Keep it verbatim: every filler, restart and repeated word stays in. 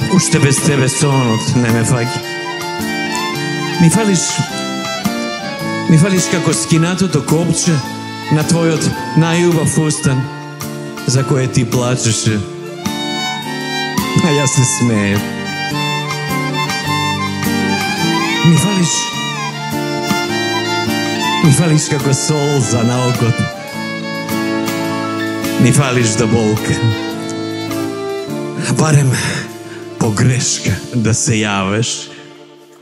Уште без тебе сонот не ме фаќа. Ми фалиш, ми фалиш како скинатото копче на твојот најубав устан, за кое ти плачеше, а јас се смеев. Ми фалиш, ми фалиш како солза на окото. Ми фалиш до болка. Барем по грешка да се јавеш.